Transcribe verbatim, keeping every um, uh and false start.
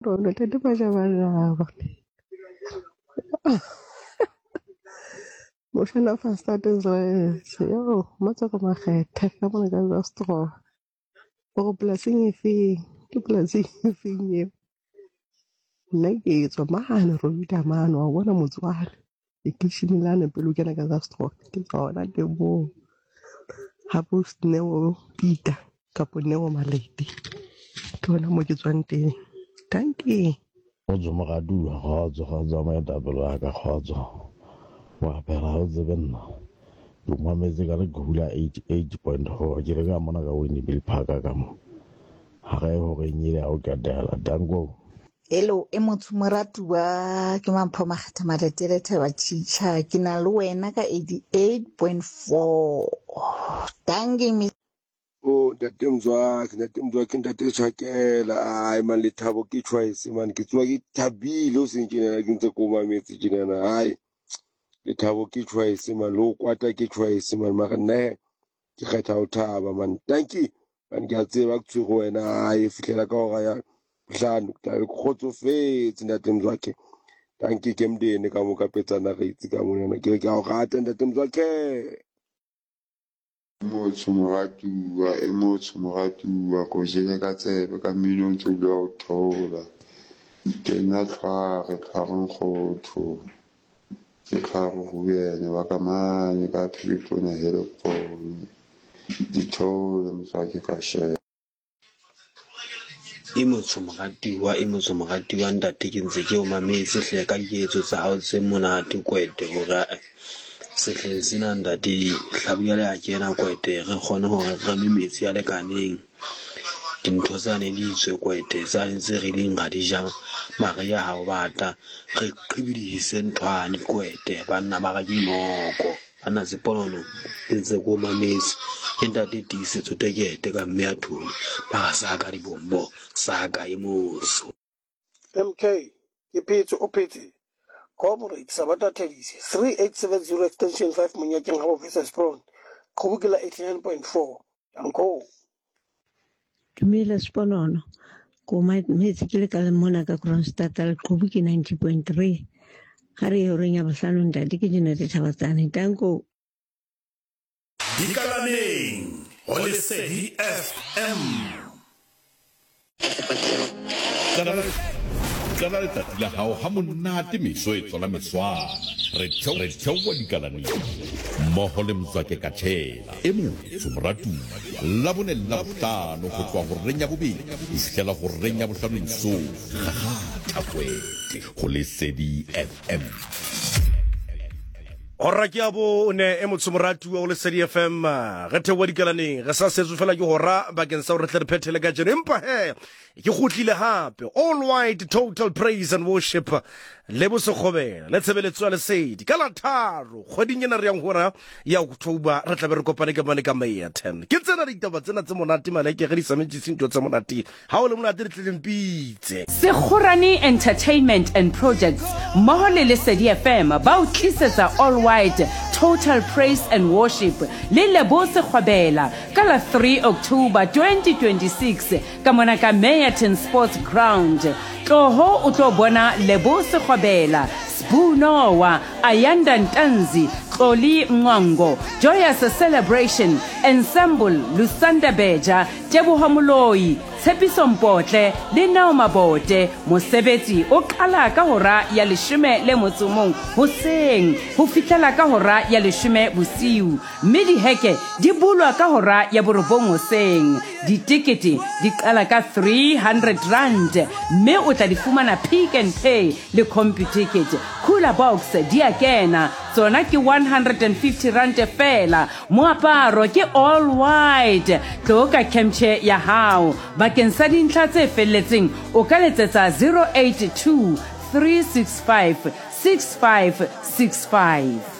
sponono tete majabajaba moshana fasta Israel yo matsa ka makgethe ka mona ka za stro go plasing efe ke plasing efe ye nna ke tswa mahane ro bita mano wa bona motswala e kishimilane pelo kena ka za stro ke tsona ke bo ha bo snewo pita ka ponewo malete ke bona mo ke tswang teng thank you Ojo magadu kgotso kgotso ma etapelo ya ka kgotso wa pera o zebenna do mametse ka re gula eighty-eight point four ke re ka mona ka wini bil phaka ka mo ha ga go re nyile a o ka dala dango Hello, e motho moratu wa ke mampho makgetha maletele thaba chicha ke na le wena ka eighty-eight point four. Dangi mi Oh, ntate mzwaki ntate mzwaki ntate tshakela ai man le thabo ke choice man ke tswa ke thabile o sentjena ke ntse ko mametse tjena ai le thabo ke choice man lo kwata ke choice man ma nne ke kgetha o thaba man thank you man ke a tseba ke tsego wena ai fihlela ka hora ya hlano tla go khotsofetse ntate mzwaki thank you ke mdene ka mo ka petsana re itse ka mona ke ke a o rata ntate mzwaki motho moratuwa e motho moratuwa ko jele ka tsebe ka mmino ntse o dula o thola ke nna tshware tshwareng kgotho ke tlhare go yene wa ka mane ka philipona helefone dithole mosake ka share e motho moratiwa e motho moratiwa ntate ke ntse ke o mametse hle ka dietso tsa hao tse monate kwete hore sehle sena ntate hlabuya le a kena kwete re kgone hore re me metsi a lekaneng dintho tsa ne di tswe kwete tsa ntse re ding ga di ja mare ya hao bata re qhibidise nthwane kwete banna ba ga dinoko ana seponono ntse go mametse ntate tisetso tekete ka mme a thula ba sa ka di bombo sa ka emoso M K ke phetso o phetse corporate sabata tedisi three eight seven zero extension five monyakeng ha officers prawn khubukela eighty-nine point four danko Dumela sponono ko ma metsi ke le ka le mona ka Kronstadt al khubuki ninety point three gare yo renya bohlano ntate ke dina di thabatsane danko Dikalaneng o le Sedi F M Kana le tati la hao ha monate meso e tsola meswana re tshau re tshau wa dikalaneng mmoho le Mzwake ka tshela e motho moratu la bone la bohlano go tswa go renya bobedi e fihlela go renya bohlano so ga ga takwete go le Sedi F M Ora ke abo o ne e motho moratu wa o le Sedi F M re thewa dikalaneng re sa setso fela ke hora bakeng sa o re tle re phethele ka jeno empa he ke gotlile hape all white total praise and worship le bo sekgobela le tshebeletso ya lesedi ka la tharo kgweding ena re yang hora ya October re tla be re kopane ka mane ka May ya ten ke tsena ditaba tsena tse monate maleke ge di sametse sinto tse monate ha o le monate re tleleng pitse Segorani Entertainment and Projects mmoho le Lesedi F M ba o tlisetsa all white total praise and worship le lebo sekgobela ka la three October twenty twenty-six ka mona ka Mayerton Sports Ground tloho o tlo bona lebo sekgobela Spunowa Ayanda Ntanzi Xoli Mngango Joyous Celebration Ensemble Lusanda Beja Teboho Moloi Tshepiso Mpotle le Nao Mabote mosebetsi o qala ka hora ya leshome le motsomong hoseng ho fihlela ka hora ya leshome bosiu mme di heke di bulwa ka hora ya borobong hoseng ditikete di qala ka three hundred rand mme o tla di fumana Pick and Pay le CompuTicket Cooler Box di a kena tsona ke one hundred fifty rand fela moaparo ke all white tloka kemche ya hao bakeng sa dintlha tse felletseng o ka letsetsa zero eight two three six five six five six five